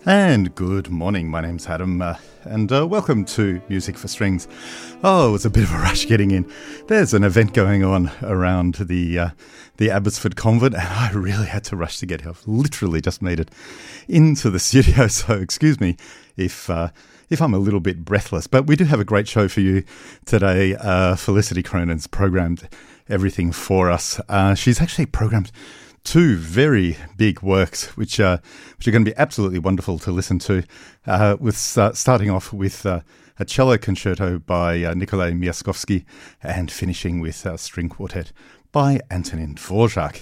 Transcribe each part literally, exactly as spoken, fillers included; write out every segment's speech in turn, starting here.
And good morning, my name's Adam, uh, and uh, welcome to Music for Strings. Oh, it was a bit of a rush getting in. There's an event going on around the uh, the Abbotsford Convent, and I really had to rush to get here. I've literally just made it into the studio, so excuse me if uh, if I'm a little bit breathless. But we do have a great show for you today. Uh, Felicity Cronin's programmed everything for us. Uh, she's actually programmed two very big works, which uh, which are going to be absolutely wonderful to listen to. Uh, with uh, starting off with uh, a cello concerto by uh, Nikolai Miaskovsky, and finishing with a string quartet by Antonin Dvorak.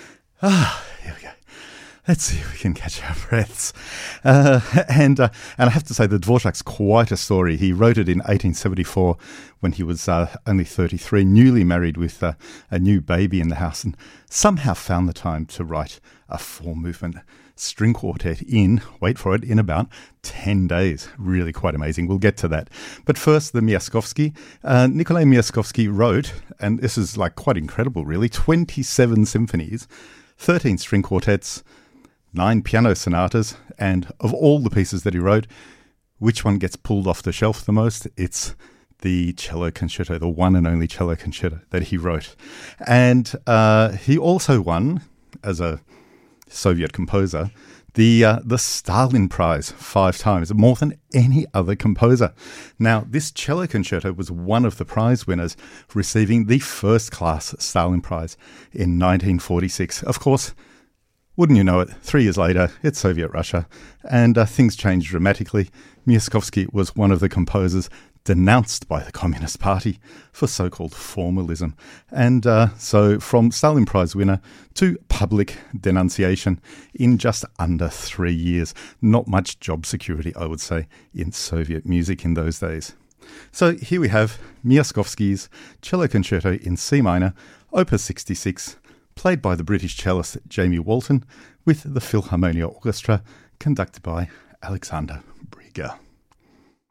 Ah, here we go. Let's see if we can catch our breaths. Uh, and uh, and I have to say that Dvorak's quite a story. He wrote it in eighteen seventy-four when he was uh, only thirty-three, newly married with uh, a new baby in the house, and somehow found the time to write a four-movement string quartet in, wait for it, in about ten days. Really quite amazing. We'll get to that. But first, the Miaskovsky. Uh, Nikolai Miaskovsky wrote, and this is like quite incredible really, twenty-seven symphonies, thirteen string quartets, nine piano sonatas, and of all the pieces that he wrote, which one gets pulled off the shelf the most? It's the cello concerto, the one and only cello concerto that he wrote. And uh, he also won, as a Soviet composer, the uh, the Stalin Prize five times, more than any other composer. Now, this cello concerto was one of the prize winners, receiving the first-class Stalin Prize in nineteen forty-six. Of course, wouldn't you know it, three years later, it's Soviet Russia, and uh, things changed dramatically. Miaskovsky was one of the composers denounced by the Communist Party for so-called formalism. And uh, so from Stalin Prize winner to public denunciation in just under three years. Not much job security, I would say, in Soviet music in those days. So here we have Miaskovsky's Cello Concerto in C minor, Opus sixty-six, played by the British cellist Jamie Walton with the Philharmonia Orchestra, conducted by Alexander Brieger.